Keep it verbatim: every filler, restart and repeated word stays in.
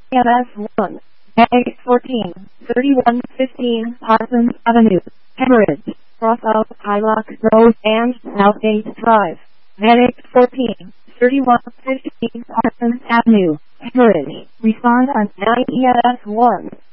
M S one, Bag fourteen, thirty-one fifteen Parsons Avenue, Cambridge, cross out Hylock Road and Southgate Drive. Bag fourteen, thirty-one fifteen Parsons Avenue, Cambridge. Respond on nine E M S one.